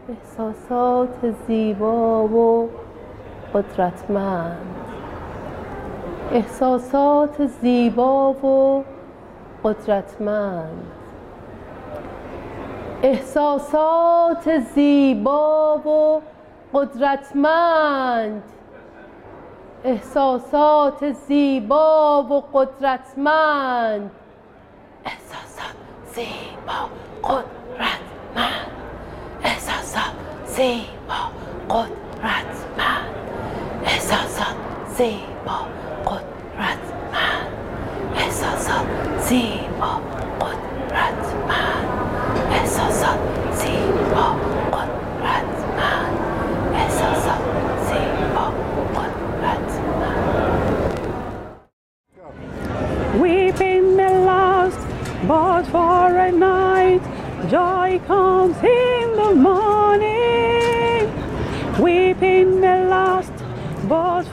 احساسات زیبا و قدرتمند، احساسات زیبا و قدرتمند، احساسات زیبا و قدرتمند، احساسات زیبا و قدرتمند، احساسات زیبا قدرتمند، احساسات زیبا قدرتمند، احساسات زیبا قدرتمند، احساسات زیبا قدرتمند، احساسات زیبا قدرتمند، احساسات زیبا قدرتمند. Weeping may last but for a night, joy comes in the morning. Weeping may last but